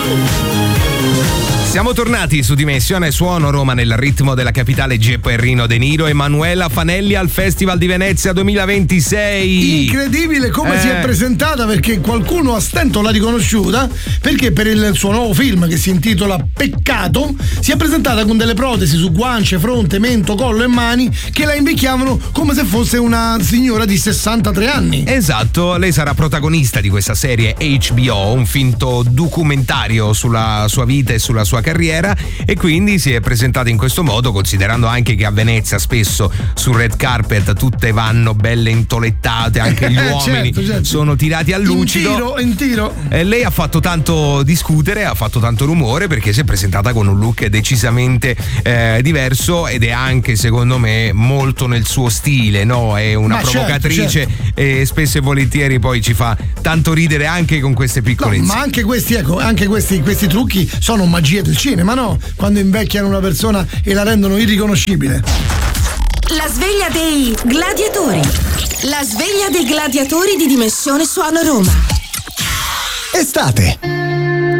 Siamo tornati su Dimensione Suono Roma nel ritmo della capitale Gepperino De Niro e Emanuela Fanelli al Festival di Venezia 2026. Incredibile come si è presentata, perché qualcuno a stento l'ha riconosciuta, perché per il suo nuovo film che si intitola Peccato si è presentata con delle protesi su guance, fronte, mento, collo e mani che la invecchiavano come se fosse una signora di 63 anni. Esatto, lei sarà protagonista di questa serie HBO, un finto documentario sulla sua vita e sulla sua carriera, e quindi si è presentata in questo modo, considerando anche che a Venezia spesso sul red carpet tutte vanno belle intolettate, anche gli uomini certo. sono tirati a lucido. In tiro. E lei ha fatto tanto discutere, ha fatto tanto rumore, perché si è presentata con un look decisamente diverso, ed è anche secondo me molto nel suo stile, no? È una provocatrice, certo. E spesso e volentieri poi ci fa tanto ridere anche con queste piccolezze. Ma anche questi trucchi sono magie del cinema, no? Quando invecchiano una persona e la rendono irriconoscibile. La sveglia dei gladiatori. La sveglia dei gladiatori di Dimensione Suono Roma. Estate.